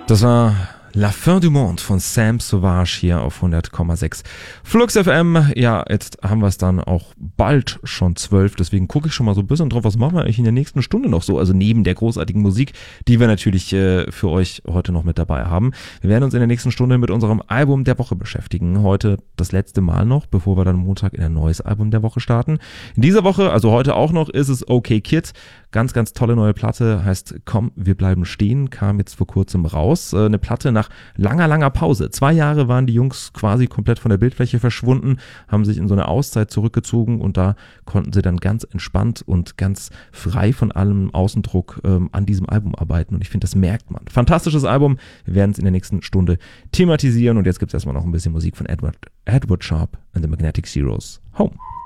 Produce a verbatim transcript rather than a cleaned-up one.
Das war La Fin du Monde von Sam Sauvage hier auf hundert Komma sechs Flux F M. Ja, jetzt haben wir es dann auch bald schon zwölf, deswegen gucke ich schon mal so ein bisschen drauf, was machen wir eigentlich in der nächsten Stunde noch so, also neben der großartigen Musik, die wir natürlich äh, für euch heute noch mit dabei haben. Wir werden uns in der nächsten Stunde mit unserem Album der Woche beschäftigen. Heute das letzte Mal noch, bevor wir dann Montag in ein neues Album der Woche starten. In dieser Woche, also heute auch noch, ist es Okay Kid. Ganz, ganz tolle neue Platte, heißt Komm, wir bleiben stehen, kam jetzt vor kurzem raus. Äh, eine Platte nach langer, langer Pause. Zwei Jahre waren die Jungs quasi komplett von der Bildfläche verschwunden, haben sich in so eine Auszeit zurückgezogen und da konnten sie dann ganz entspannt und ganz frei von allem Außendruck ähm, an diesem Album arbeiten und ich finde, das merkt man. Fantastisches Album, wir werden es in der nächsten Stunde thematisieren und jetzt gibt es erstmal noch ein bisschen Musik von Edward, Edward Sharpe and the Magnetic Zeros. Home.